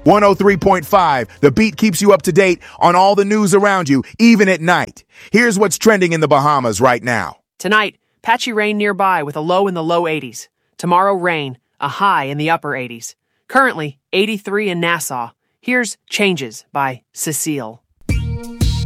103.5, The Beat keeps you up to date on all the news around you, even at night. Here's what's trending in the Bahamas right now. Tonight, patchy rain nearby with a low in the low 80s. Tomorrow, rain, a high in the upper 80s. Currently, 83 in Nassau. Here's Changes by Cecile.